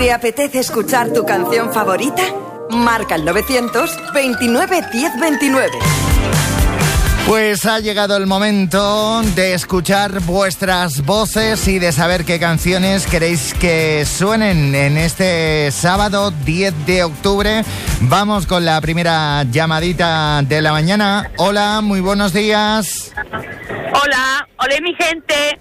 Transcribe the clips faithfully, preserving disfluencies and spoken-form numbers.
¿Te apetece escuchar tu canción favorita? Marca el novecientos veintinueve diez veintinueve. Pues ha llegado el momento de escuchar vuestras voces y de saber qué canciones queréis que suenen en este sábado diez de octubre. Vamos con la primera llamadita de la mañana. Hola, muy buenos días. Hola, hola mi gente.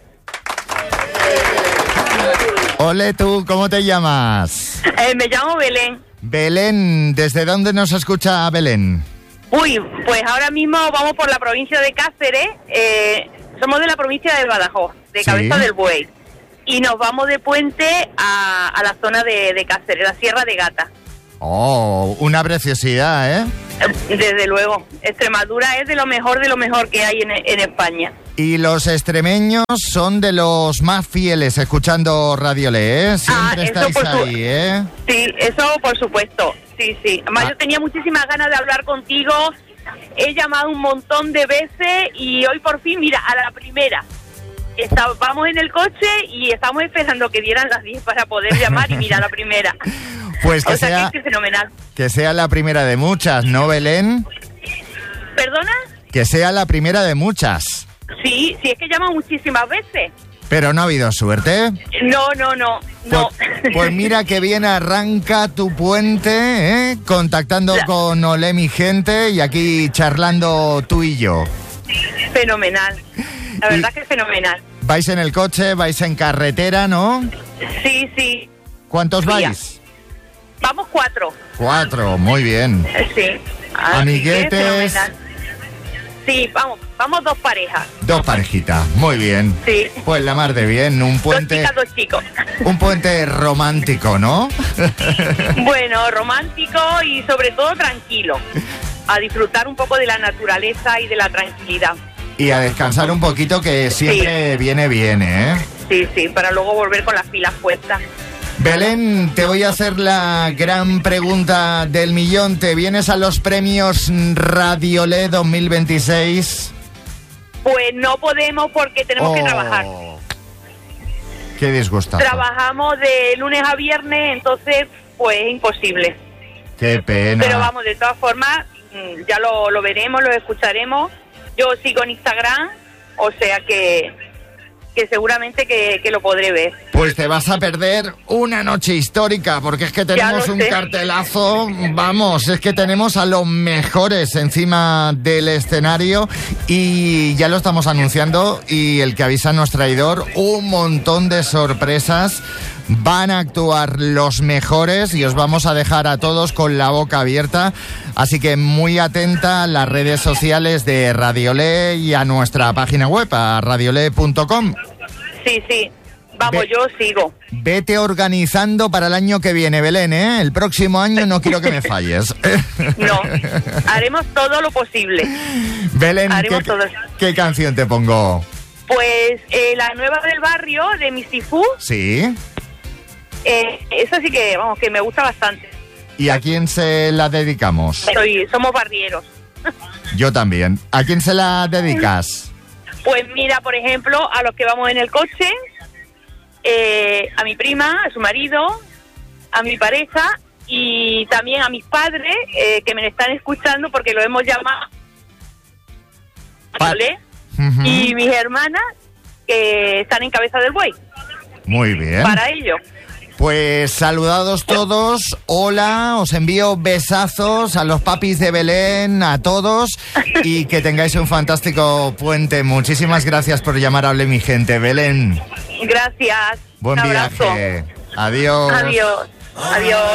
Hola tú, ¿cómo te llamas? Eh, me llamo Belén. Belén, ¿desde dónde nos escucha Belén? Uy, pues ahora mismo vamos por la provincia de Cáceres. Eh, somos de la provincia de Badajoz, de Cabeza Sí. del Buey. Y nos vamos de puente a, a la zona de, de Cáceres, la Sierra de Gata. Oh, una preciosidad, ¿eh? Eh, Desde luego, Extremadura es de lo mejor de lo mejor que hay en, en España. Y los extremeños son de los más fieles escuchando Radio Le, ¿eh? Siempre Ah, eso estáis por su- ahí, ¿eh? Sí, eso por supuesto. Sí, sí. Además, Ah. yo tenía muchísimas ganas de hablar contigo. He llamado un montón de veces y hoy por fin, mira, a la primera. Está- vamos en el coche y estamos esperando que dieran las diez para poder llamar y mira, a la primera. Pues que o sea, sea, que es fenomenal. que sea la primera de muchas, ¿no, Belén? ¿Perdona? Que sea la primera de muchas. Sí, sí, es que llamo muchísimas veces. Pero no ha habido suerte. No, no, no, no. Pues, pues mira que bien arranca tu puente, ¿eh? Contactando La- con Olé mi gente y aquí charlando tú y yo. Fenomenal. La Y- verdad que es fenomenal. Vais en el coche, vais en carretera, ¿no? Sí, sí. ¿Cuántos Mira. vais? Vamos cuatro. Cuatro, muy bien. Sí. Así que Amiguetes. fenomenal. Sí, vamos, vamos dos parejas. Dos parejitas, muy bien. Sí. Pues la mar de bien, un Dos puente, chicas, dos chicos. un puente romántico, ¿no? Bueno, romántico y sobre todo tranquilo. A disfrutar un poco de la naturaleza y de la tranquilidad. Y a descansar un poquito que siempre viene bien, ¿eh? Sí, sí, para luego volver con las pilas puestas. Belén, te voy a hacer la gran pregunta del millón. ¿Te vienes a los premios Radiolé dos mil veintiséis? Pues no podemos porque tenemos que Oh, trabajar. Qué disgusto. Trabajamos de lunes a viernes, entonces pues es imposible. Qué pena. Pero vamos, de todas formas, mm, ya lo, lo veremos, lo escucharemos. Yo sigo en Instagram, o sea que, que seguramente que, que lo podré ver. Pues te vas a perder una noche histórica, porque es que tenemos lo un sé. cartelazo, vamos, es que tenemos a los mejores encima del escenario y ya lo estamos anunciando y el que avisa no es traidor, un montón de sorpresas. Van a actuar los mejores y os vamos a dejar a todos con la boca abierta. Así que muy atenta a las redes sociales de Radiolé y a nuestra página web, a radiolé punto com. Sí, sí, vamos, Ve- yo sigo. Vete organizando para el año que viene, Belén, ¿eh? El próximo año no quiero que me falles. No, haremos todo lo posible. Belén, haremos ¿qué, todo. ¿qué canción te pongo? Pues eh, la nueva del barrio de Mistifú, Sí. eh, esa sí que, vamos, que me gusta bastante. ¿Y a quién se la dedicamos? Soy, somos barrieros. Yo también. ¿A quién se la dedicas? Pues mira, por ejemplo, a los que vamos en el coche, eh, a mi prima, a su marido, a mi pareja y también a mis padres eh, que me están escuchando porque lo hemos llamado Pa- ¿vale? Ujú. Y mis hermanas que están en Cabeza del Buey, Muy bien. para ellos. Pues saludados todos, hola, os envío besazos a los papis de Belén, a todos, y que tengáis un fantástico puente. Muchísimas gracias por llamar a Hable mi gente, Belén. Gracias. Buen Un abrazo. viaje. Adiós. Adiós. Adiós.